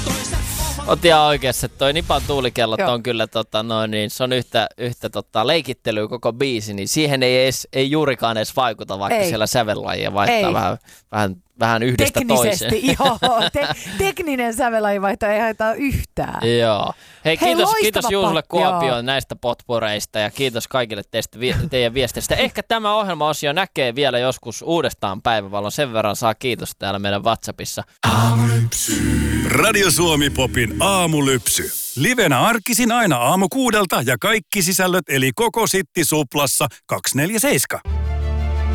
Oot ihan oikeassa, että toi Nipan tuulikellot on kyllä se on yhtä leikittelyä koko biisi, niin siihen ei juurikaan edes vaikuta, vaikka siellä sävellajia vaihtaa vähän yhdestä toiseen. Teknisesti, tekninen sävellajinvaihto ei haittaa yhtään. Joo. Hei kiitos Juusolle Kuopioon näistä potporeista ja kiitos kaikille teidän viesteistä. Ehkä tämä ohjelma-osio näkee vielä joskus uudestaan päivävalon. Sen verran saa kiitos täällä meidän WhatsAppissa. Aamulypsy. Radio Suomi Popin aamulypsy. Livenä arkisin aina 6:00 ja kaikki sisällöt eli koko Sitti Suplassa 247.